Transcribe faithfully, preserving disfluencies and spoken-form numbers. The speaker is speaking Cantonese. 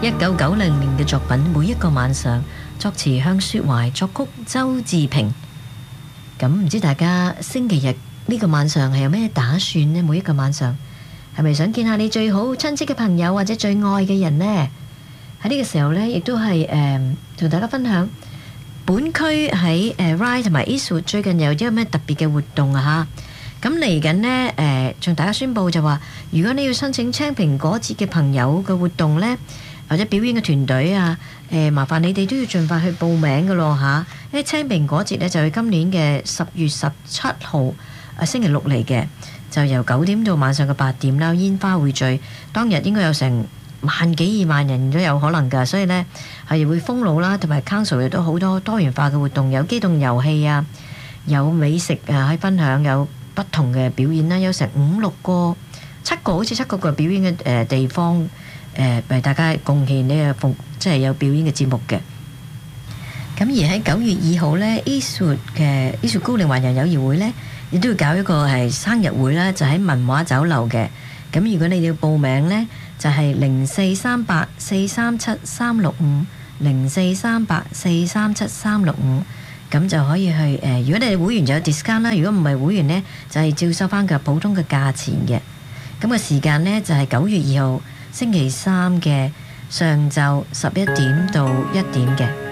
一九九零年嘅作品《每一個晚上》，作詞向雪懷，作曲周志平。咁唔知大家星期日呢個晚上係有咩打算呢？每一個晚上係咪想見下你最好親戚嘅朋友或者最愛嘅人呢？喺呢個時候呢，亦都係誒同大家分享本區喺誒 Ryde 同埋 Eastwood 最近有啲咩特別嘅活動啊嚇！咁嚟緊呢，誒，同大家宣布就話，如果你要申請青蘋果節嘅朋友嘅活動呢，或者表演嘅團隊啊，誒，麻煩你哋都要盡快去報名㗎咯嚇！因為青蘋果節呢，就係今年嘅十月十七號啊星期六嚟嘅，就由九點到晚上嘅八點啦，煙花匯聚，當日應該有成萬幾二萬人都有可能㗎，所以呢係會封路啦，同埋 Council 亦都好多多元化嘅活動，有機動遊戲啊，有美食啊，可以分享，有不同嘅表演啦，有成五六個、七個，好似七個個表演嘅誒地方誒，為大家貢獻呢個服，即係有表演嘅節目嘅。咁而喺九月二號呢 Eastwood 嘅 Eastwood 高齡華人友誼會呢，亦都要搞一個係生日會啦，就喺文華酒樓嘅。咁如果你哋要報名呢，就係零四三八四三七三六五零四三八四三七三六五。咁就可以去誒、呃，如果你係會員就有 discount 啦，如果唔係會員呢，就係、是、照收翻個普通嘅價錢嘅。咁個時間呢，就係、是、九月二號星期三嘅上晝十一點到一點嘅。